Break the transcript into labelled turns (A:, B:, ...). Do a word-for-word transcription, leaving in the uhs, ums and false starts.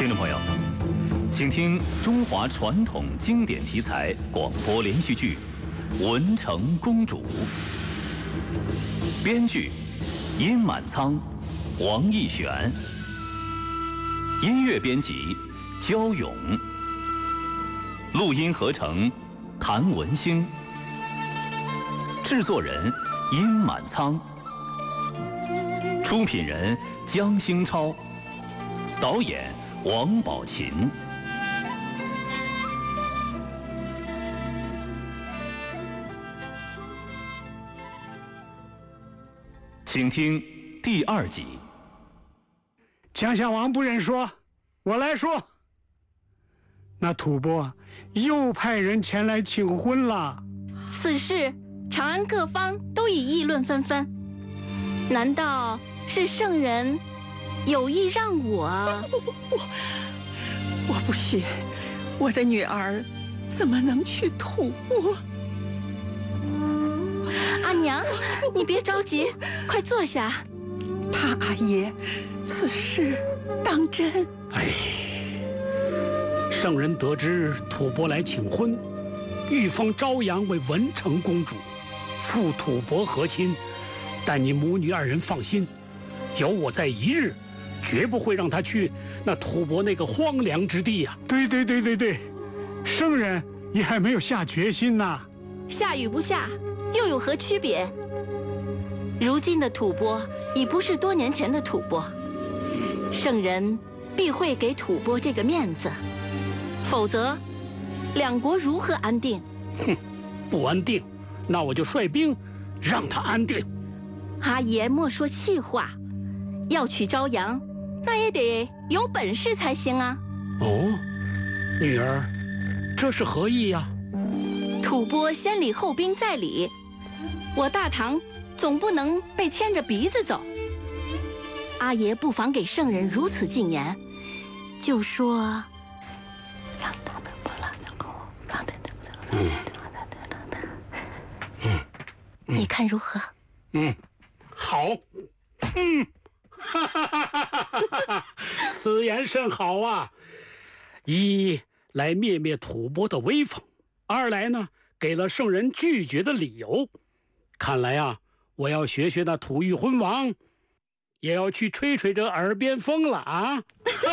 A: 听众朋友，请听中华传统经典题材广播连续剧《文成公主》，编剧殷满仓、王义选，音乐编辑焦勇，录音合成谭文兴，制作人殷满仓，出品人江兴超，导演王宝琴。请听第二集。
B: 江夏王不认说，我来说。那吐蕃又派人前来请婚了。
C: 此事长安各方都已议论纷纷，难道是圣人有意让我？
D: 我我不信，我的女儿怎么能去吐蕃？
C: 阿娘，你别着急，快坐下。
D: 他阿爷，此事当真？
E: 哎，圣人得知吐蕃来请婚，欲封昭阳为文成公主，赴吐蕃和亲。但你母女二人放心，有我在一日，绝不会让她去那吐蕃那个荒凉之地呀、啊。
B: 对对对对对，圣人也还没有下决心呐。
C: 下与不下又有何区别？如今的吐蕃已不是多年前的吐蕃，圣人必会给吐蕃这个面子，否则两国如何安定？
E: 哼，不安定，那我就率兵让他安定。
C: 阿爷莫说气话，要娶昭阳，那也得有本事才行啊。
E: 哦，女儿，这是何意呀、啊？
C: 吐蕃先礼后兵在礼，我大唐总不能被牵着鼻子走。阿爷不妨给圣人如此进言，就说
E: 嗯嗯，
C: 你看如何？
E: 嗯，好。嗯，哈哈哈哈哈！此言甚好啊！一来灭灭吐蕃的威风，二来呢，给了圣人拒绝的理由。看来啊，我要学学那吐谷浑王，也要去吹吹这耳边风了啊！